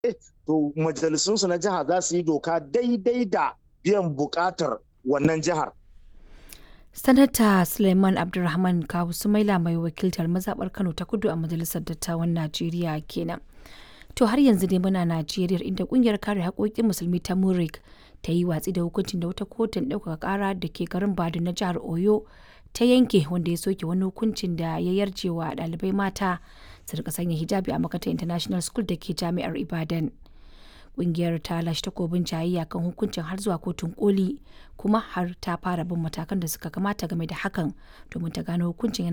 to majalisunsu na jiha za su yi doka daidai da biyan bukatar wannan jihar. Sanata Suleiman Abdulrahman Kawu Sumaila mai wakiltar mazaɓar Kano ta Kudu a Majalisar Dattawan Najeriya kenan. To har yanzu dai muna Najeriya inda kungiyar kare haƙoƙin musulmi ta Murik ta yi watsi da hukuncin da wata kotun ɗaukaka ƙara da ke garin Badun na jihar Oyo ta yanke wanda ya soke wani hukuncin da ya yarje wa ɗalibai mata su rika sanya hijabi a makarantar International School da ke Jami'ar Ibadan. Kungiyar ta lashe takobin jayayya kan hukuncin har zuwa kotun koli kuma har ta fara bin matakan da suka kamata game da hakan domin ta gano hukuncin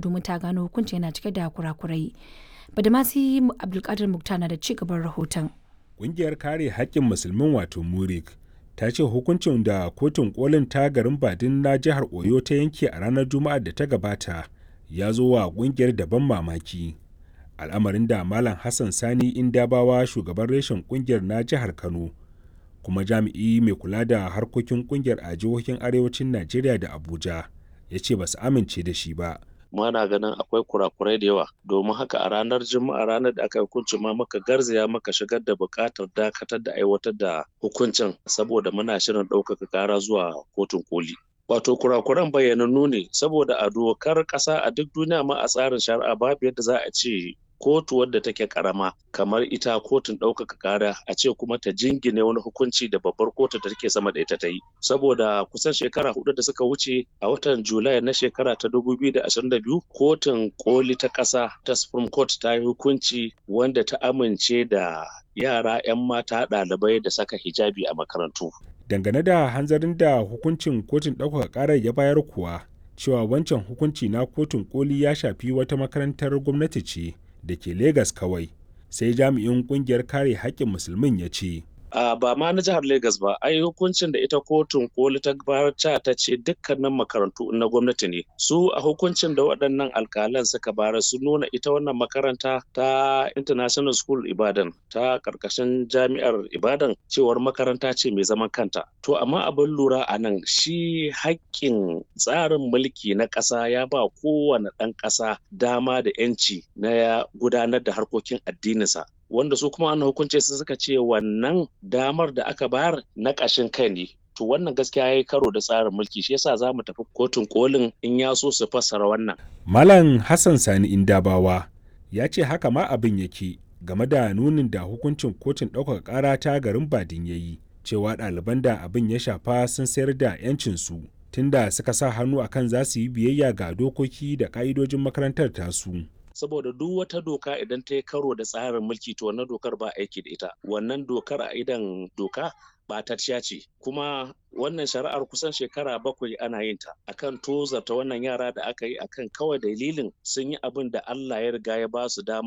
yana cike da kurakurai. Badamasi Abdulkadir Muktar na da ci gaban rahoton. Kungiyar kare haƙƙin musulmin wato Murik ta ce hukuncin da kotun kolin ta garin Badin na jihar Oyo ta yanke a ranar Juma'ar da ta gabata ya zo wa kungiyar da ban mamaki. Al'amarin da Malam Hassan Sani Indabawa shugaban reshen kungiyar na jihar Kano kuma jami'i mai kula da harkokin kungiyar a jihohin arewacin Najeriya da Abuja ya ce ba su amince da shi ba. Muna ganin akwai kurakurai da yawa domin haka a ranar Juma'a ranar da aka hukunci ma maka garzaya maka shigar da bukatar dakatar da aiwatar da hukuncin saboda muna shirin ɗaukaka kara zuwa kotun koli. Wato kurakuran bayyanannu ne saboda a dokar ƙasa a duk duniya ma a tsarin shari'a babu yadda za a ce kotu wadda take karama kamar ita kotun ɗaukaka ƙara a ce kuma ta jingine wani hukunci da babbar kotu da take sama da ita ta yi saboda kusan shekara 4 da suka wuce a watan Julai na shekara ta 2022 kotun koli ta ƙasa ta Supreme Court ta yi hukunci wanda ta amince da yara 'yan mata ɗalibai da saka hijabi a makarantu. Dangane da hanzarin da hukuncin kotun ɗaukaka ƙarar ya bayar kuwa cewa wancan hukunci na kotun koli ya shafi wata makarantar gwamnati ce da ke Legas kawai, sai jami'in kungiyar kare haƙƙin musulmin ya ce. Ba ma na jihar Legas ba, ai hukuncin da ita kotun koli ta barca ta ce dukkanin makarantu na gwamnati ne. Su a hukuncin da waɗannan alƙalan suka bara su nuna ita wannan makaranta ta International School Ibadan ta ƙarƙashin Jami'ar Ibadan cewar makaranta ce mai zaman kanta. To amma abin lura a nan shi haƙƙin tsarin mulki na ƙasa ya ba kowane ɗan ƙasa dama da 'yanci na gudanar da harkokin addininsa. Wanda su kuma an hukunce su suka ce wannan damar da aka bayar na ƙashin kai ne. To wannan gaskiya ya yi karo da tsarin mulki shi yasa za mu tafi kotun kolin in ya so su fassara wannan. Malam Hassan Sani Indabawa ya ce haka ma abin yake game da nunin da hukuncin kotun ɗaukaka ƙara ta garin Badin ya yi cewa ɗaliban da abin ya shafa sun sayar da 'yancinsu tunda suka sa hannu akan za su yi biyayya ga dokoki da ƙa'idojin makarantar tasu. Saboda duk wata doka idan ta yi karo da tsarin mulki to wannan dokar ba aiki da ita. Wannan dokar a idan doka ɓatacciya ce. Kuma wannan shari'ar kusan shekara 7 ana yin ta akan tozarta wannan yara da aka yi akan kawai dalilin sun yi abin da Allah ya riga ya ba su dama